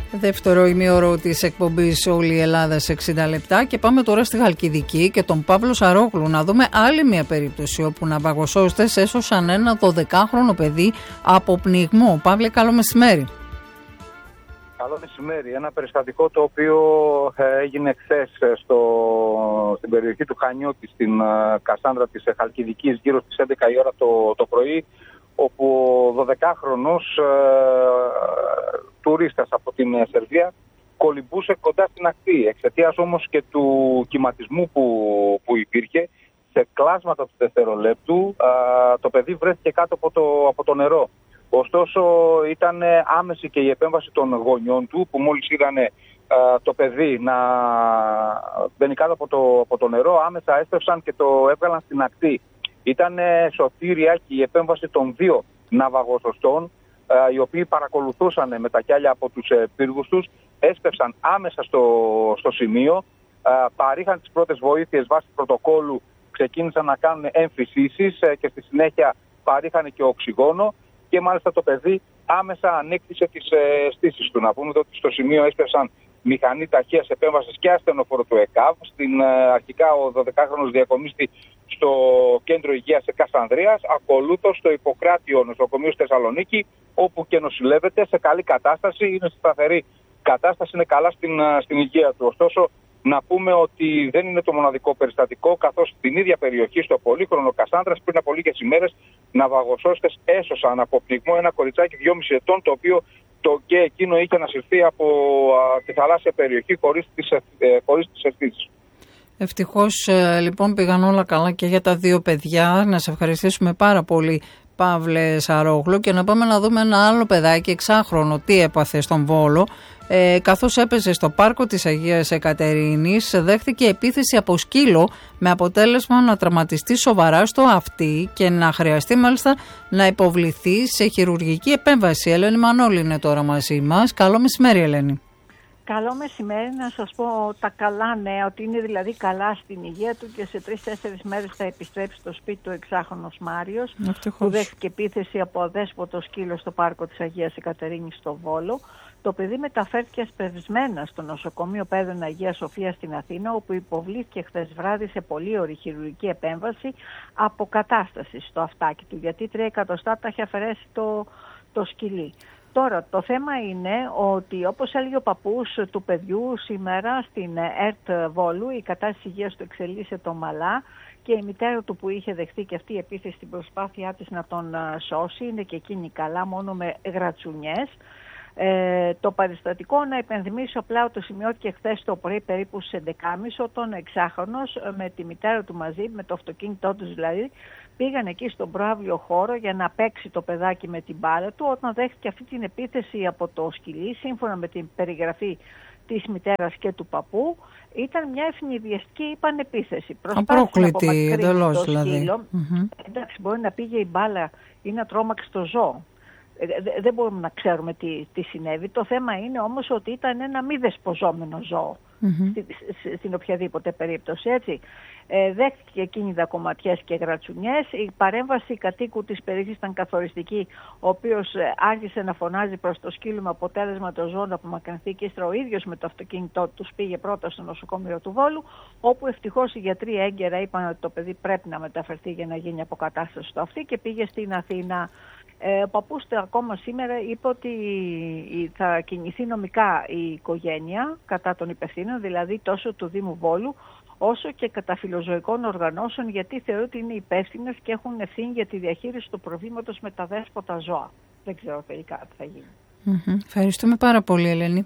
Δεύτερο ημίωρο της εκπομπής Όλη η Ελλάδα σε 60 λεπτά και πάμε τώρα στη Χαλκιδική και τον Παύλο Σαρόγλου να δούμε άλλη μια περίπτωση όπου ναυαγοσώστες έσωσαν ένα 12χρονο παιδί από πνιγμό. Παύλε, καλό μεσημέρι. Καλό μεσημέρι. Ένα περιστατικό το οποίο έγινε χθες στην περιοχή του Χανιώτη, στην Κασάνδρα της Χαλκιδικής, γύρω στις 11 η ώρα το πρωί, όπου ο 12χρονος τουρίστας από την Σερβία κολυμπούσε κοντά στην ακτή. Εξαιτίας όμως και του κυματισμού που υπήρχε, σε κλάσματα του δευτερολέπτου, το παιδί βρέθηκε κάτω από το νερό. Ωστόσο ήταν άμεση και η επέμβαση των γονιών του, που μόλις είδανε το παιδί να μπαίνει κάτω από το νερό, άμεσα έστρεψαν και το έβγαλαν στην ακτή. Ήταν σωτήρια και η επέμβαση των δύο ναυαγοσωστών, οι οποίοι παρακολουθούσαν με τα κιάλια από τους πύργους τους, έστρεψαν άμεσα στο σημείο, παρήχαν τις πρώτες βοήθειες βάσει πρωτοκόλλου, ξεκίνησαν να κάνουν εμφυσίσεις και στη συνέχεια παρήχαν και οξυγόνο και μάλιστα το παιδί άμεσα ανέκτησε τις στήσεις του. Να πούμε ότι στο σημείο έστρεψαν μηχανή ταχείας επέμβασης και ασθενοφόρο του ΕΚΑΒ. Αρχικά ο 12χρονος διακομίστη στο κέντρο υγείας Κασανδρίας, ακολούθως στο Ιπποκράτιο νοσοκομείο στη Θεσσαλονίκη, όπου και νοσηλεύεται σε καλή κατάσταση, είναι στη σταθερή κατάσταση, είναι καλά στην υγεία του. Ωστόσο, να πούμε ότι δεν είναι το μοναδικό περιστατικό, καθώς στην ίδια περιοχή, στο πολύχρονο Κασάνδρας, πριν από λίγες ημέρες, ναυαγοσώστες έσωσαν από πνιγμό ένα κοριτσάκι 2,5 ετών, το οποίο και εκείνο είχε ανασυρθεί από τη θαλάσσια περιοχή χωρίς τις ευθύνες. Ευτυχώς λοιπόν πήγαν όλα καλά και για τα δύο παιδιά. Να σε ευχαριστήσουμε πάρα πολύ, Παύλε Σαρόγλου, και να πάμε να δούμε ένα άλλο παιδάκι 6χρονο τι έπαθε στον Βόλο. Καθώς έπαιζε στο πάρκο της Αγίας Εκατερίνης, δέχθηκε επίθεση από σκύλο με αποτέλεσμα να τραυματιστεί σοβαρά στο αυτί και να χρειαστεί μάλιστα να υποβληθεί σε χειρουργική επέμβαση. Ελένη Μανώλη είναι τώρα μαζί μας. Καλό μεσημέρι, Ελένη. Καλό μεσημέρι, να σας πω τα καλά νέα, ότι είναι δηλαδή καλά στην υγεία του και σε 3-4 μέρες θα επιστρέψει στο σπίτι του 6χρονος Μάριος, που δέχτηκε επίθεση από αδέσποτο σκύλο στο πάρκο της Αγίας Εκατερίνης στο Βόλο. Το παιδί μεταφέρθηκε ασπευσμένα στο νοσοκομείο Παιδών Αγίας Σοφίας στην Αθήνα, όπου υποβλήθηκε χθες βράδυ σε πολύ ωρη χειρουργική επέμβαση αποκατάσταση στο αυτάκι του, γιατί 3 εκατοστά τα έχει αφαιρέσει το σκυλί. Τώρα, το θέμα είναι ότι, όπως έλεγε ο παππούς του παιδιού σήμερα στην ΕΡΤ Βόλου, η κατάσταση υγείας του εξελίσσεται ομαλά και η μητέρα του που είχε δεχτεί και αυτή η επίθεση στην προσπάθειά της να τον σώσει είναι και εκείνη καλά, μόνο με γρατσουνιές. Το περιστατικό, να υπενθυμίσω απλά ότι το σημειώθηκε χθες το πρωί περίπου στις 11.30, όταν ο 6χρονος με τη μητέρα του μαζί, με το αυτοκίνητό τους δηλαδή, πήγαν εκεί στον προαύλιο χώρο για να παίξει το παιδάκι με την μπάλα του, όταν δέχτηκε αυτή την επίθεση από το σκυλί. Σύμφωνα με την περιγραφή της μητέρας και του παππού, ήταν μια ευνηδιαστική επίθεση. Απρόκλητη, εντελώς δηλαδή. Εντάξει, μπορεί να πήγε η μπάλα ή να τρόμαξε το ζώο. Δεν μπορούμε να ξέρουμε τι συνέβη. Το θέμα είναι όμως ότι ήταν ένα μη δεσποζόμενο ζώο στην οποιαδήποτε περίπτωση, έτσι. Δέχτηκε εκείνη δακωματιές και γρατσουνιές. Η παρέμβαση κατοίκου της περιοχής ήταν καθοριστική, ο οποίος άρχισε να φωνάζει προς το σκύλο με αποτέλεσμα το ζώο να απομακρυνθεί, και ύστερα ο ίδιος με το αυτοκίνητό του πήγε πρώτα στο νοσοκομείο του Βόλου, όπου ευτυχώς οι γιατροί έγκαιρα είπαν ότι το παιδί πρέπει να μεταφερθεί για να γίνει αποκατάσταση στο αυτί και πήγε στην Αθήνα. Ο παππούς ακόμα σήμερα είπε ότι θα κινηθεί νομικά η οικογένεια κατά των υπευθύνων, δηλαδή τόσο του Δήμου Βόλου όσο και κατά φιλοζωικών οργανώσεων, γιατί θεωρούν ότι είναι υπεύθυνες και έχουν ευθύνη για τη διαχείριση του προβλήματος με τα δέσποτα ζώα. Δεν ξέρω τελικά τι θα γίνει. Ευχαριστούμε πάρα πολύ, Ελένη.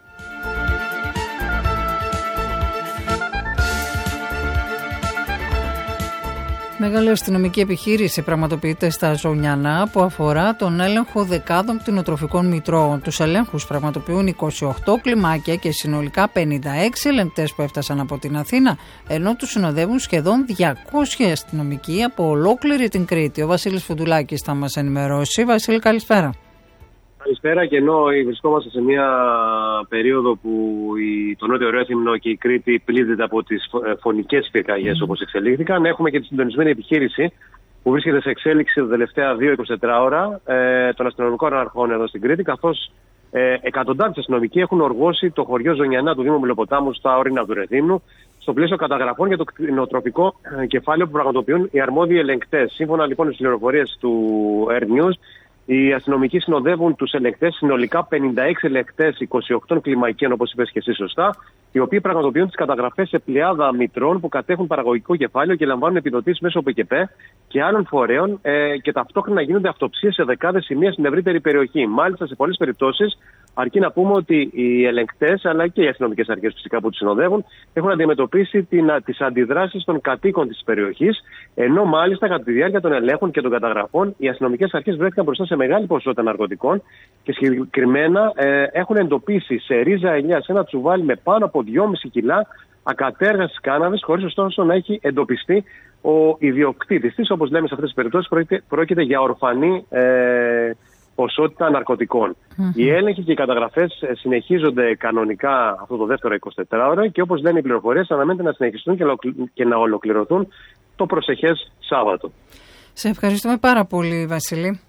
Μεγάλη αστυνομική επιχείρηση πραγματοποιείται στα Ζωνιανά που αφορά τον έλεγχο δεκάδων κτηνοτροφικών μητρώων. Τους ελέγχους πραγματοποιούν 28 κλιμάκια και συνολικά 56 ελεγκτές που έφτασαν από την Αθήνα, ενώ τους συνοδεύουν σχεδόν 200 αστυνομικοί από ολόκληρη την Κρήτη. Ο Βασίλης Φουντουλάκης θα μας ενημερώσει. Βασίλη, καλησπέρα. Καλησπέρα, και ενώ βρισκόμαστε σε μια περίοδο που το Νότιο Ρέθυμνο και η Κρήτη πλήττεται από τις φωνικές πυρκαγιές όπως εξελίχθηκαν, έχουμε και τη συντονισμένη επιχείρηση που βρίσκεται σε εξέλιξη τα τελευταία 2-24 ώρα των αστυνομικών αρχών εδώ στην Κρήτη, καθώς Εκατοντάδες αστυνομικοί έχουν οργώσει το χωριό Ζωνιανά του Δήμου Μελοποτάμου στα όρια του Ρεθύμνου, στο πλαίσιο καταγραφών για το κτηνοτροφικό κεφάλαιο που πραγματοποιούν οι αρμόδιοι ελεγκτές. Σύμφωνα λοιπόν με τις πληροφορίες του Air News, οι αστυνομικοί συνοδεύουν τους ελεγκτές, συνολικά 56 ελεγκτές 28 κλιμακίων, όπως είπες και εσύ σωστά, οι οποίοι πραγματοποιούν τις καταγραφές σε πλειάδα μητρών που κατέχουν παραγωγικό κεφάλαιο και λαμβάνουν επιδοτήσεις μέσω ΠΚΠ και άλλων φορέων και ταυτόχρονα γίνονται αυτοψίες σε δεκάδες σημεία στην ευρύτερη περιοχή. Μάλιστα, σε πολλές περιπτώσεις, αρκεί να πούμε ότι οι ελεγκτές αλλά και οι αστυνομικές αρχές φυσικά που τους συνοδεύουν έχουν αντιμετωπίσει τις αντιδράσεις των κατοίκων της περιοχής, ενώ μάλιστα κατά τη διάρκεια των ελέγχων και των καταγραφών οι αστυνομικές αρχές βρέθηκαν μπροστά σε μεγάλη ποσότητα ναρκωτικών και συγκεκριμένα έχουν εντοπίσει σε ρίζα ελιά σε ένα τσουβάλι με πάνω από 2,5 κιλά ακατέργαστης κάναβης, χωρίς ωστόσο να έχει εντοπιστεί ο ιδιοκτήτης της. Όπως λέμε σε αυτές τις περιπτώσεις, πρόκειται για ορφανή ποσότητα ναρκωτικών. Οι έλεγχοι και οι καταγραφές συνεχίζονται κανονικά αυτό το δεύτερο 24ωρο και όπως λένε οι πληροφορίες, αναμένεται να συνεχιστούν και να ολοκληρωθούν το προσεχές Σάββατο. Σε ευχαριστούμε πάρα πολύ, Βασίλη.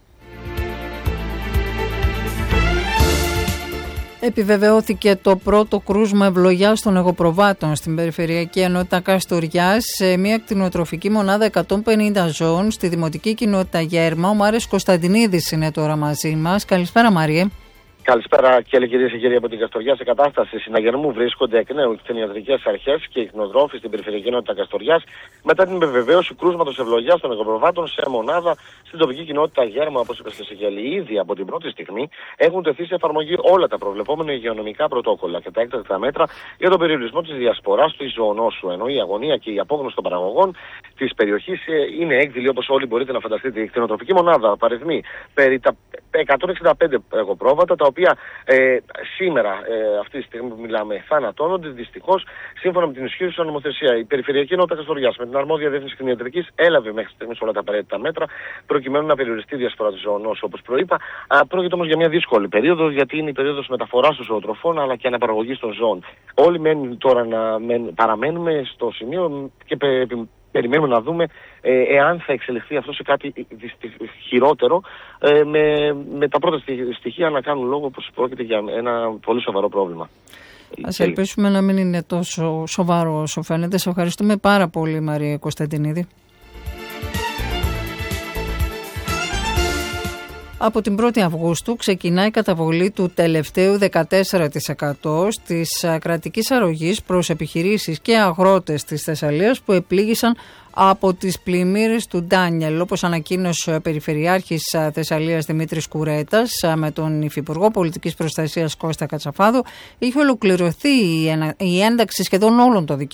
Επιβεβαιώθηκε το πρώτο κρούσμα ευλογιάς των εγωπροβάτων στην Περιφερειακή Ενότητα Καστοριάς σε μια κτηνοτροφική μονάδα 150 ζώων στη Δημοτική Κοινότητα Γέρμα. Ο Μάριος Κωνσταντινίδης είναι τώρα μαζί μας. Καλησπέρα, Μάριε. Καλησπέρα και κυρίες και κύριοι από την Καστοριά. Σε κατάσταση συναγερμού βρίσκονται εκ νέου οι κτηνιατρικές αρχές και οι κτηνοτρόφοι στην Περιφερειακή Ενότητα Καστοριάς μετά την επιβεβαίωση κρούσματος ευλογιάς των εγωπροβάτων σε μονάδα στην τοπική κοινότητα Γέρμα, όπως είπε και σε Γέλη. Ήδη από την πρώτη στιγμή έχουν τεθεί σε εφαρμογή όλα τα προβλεπόμενα υγειονομικά πρωτόκολλα και τα έκτακτα μέτρα για τον περιορισμό της διασποράς του ζωονόσου. Ενώ η αγωνία και η απόγνωση των παραγωγών της περιοχής είναι έκδηλη, όπως όλοι μπορείτε να φανταστείτε. Η κτηνοτροφική μονάδα παριθμεί περί τα 165 εγωπρόβατα, τα οποία σήμερα, αυτή τη στιγμή που μιλάμε, θανατώνονται δυστυχώς σύμφωνα με την ισχύουσα νομοθεσία. Η Περιφερειακή Ενότητα Καστοριάς με την αρμόδια διεύθυνση κτηνιατρικής έλαβε μέχρι στιγμής όλα τα απαραίτητα μέτρα προκειμένου να περιοριστεί η διασπορά της ζωονόσου, όπως προείπα. Πρόκειται όμως για μια δύσκολη περίοδο, γιατί είναι η περίοδος μεταφοράς των ζωοτροφών αλλά και αναπαραγωγής των ζώων. Όλοι μένουν τώρα παραμένουμε στο σημείο και περιμένουμε να δούμε εάν θα εξελιχθεί αυτό σε κάτι χειρότερο, με τα πρώτα στοιχεία να κάνουν λόγο πως πρόκειται για ένα πολύ σοβαρό πρόβλημα. Ας ελπίσουμε να μην είναι τόσο σοβαρό όσο φαίνεται. Σε ευχαριστούμε πάρα πολύ, Μαρία Κωνσταντινίδη. Από την 1η Αυγούστου ξεκινάει η καταβολή του τελευταίου 14% της κρατικής αρρωγής προς επιχειρήσεις και αγρότες της Θεσσαλίας που επλήγησαν από τις πλημμύρες του Ντάνιελ. Όπως ανακοίνωσε ο Περιφερειάρχης Θεσσαλίας Δημήτρης Κουρέτας με τον Υφυπουργό Πολιτικής Προστασίας Κώστα Κατσαφάδο, είχε ολοκληρωθεί η ένταξη σχεδόν όλων των δικαιωμάτων